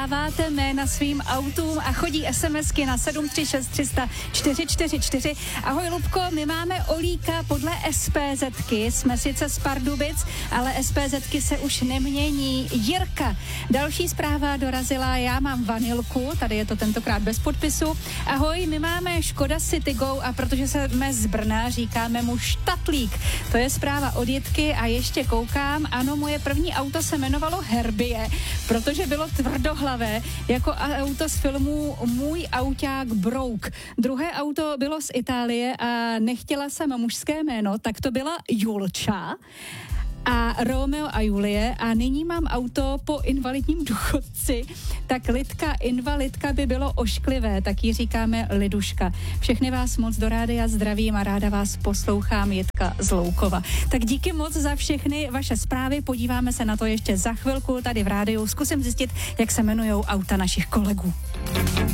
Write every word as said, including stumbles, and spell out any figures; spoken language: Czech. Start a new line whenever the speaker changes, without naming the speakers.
dáváte jména svým autům a chodí SMSky na sedm tři šest tři nula čtyři čtyři čtyři. Ahoj Lubko, my máme Olíka podle SPZky, jsme sice z Pardubic, ale SPZky se už nemění. Jirka, další zpráva dorazila, já mám vanilku, tady je to tentokrát bez podpisu. Ahoj, my máme Škoda Citigo a protože jsme z Brna, říkáme mu Štatlík. To je zpráva od Jitky a ještě koukám, ano, moje první auto se jmenovalo Herbie, protože bylo tvrdohlavé, jako auto z filmu Můj auták Brouk. Druhé auto bylo z Itálie a nechtěla jsem mužské jméno, tak to byla Julča a Romeo a Julie a nyní mám auto po invalidním důchodci, tak Lidka invalidka by bylo ošklivé, tak ji říkáme Liduška. Všechny vás moc do rádia zdravím a ráda vás poslouchám, Jitka z Loukova. Tak díky moc za všechny vaše zprávy, podíváme se na to ještě za chvilku tady v rádiu, zkusím zjistit, jak se jmenujou auta našich kolegů.